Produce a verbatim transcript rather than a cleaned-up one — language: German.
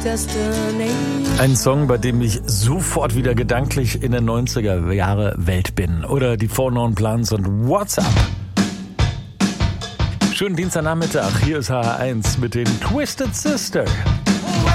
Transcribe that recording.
Ein Song, bei dem ich sofort wieder gedanklich in der neunziger Jahre Welt bin. Oder die Four Non Blondes und What's Up? Schönen Dienstagnachmittag, hier ist H R eins mit den Twisted Sister.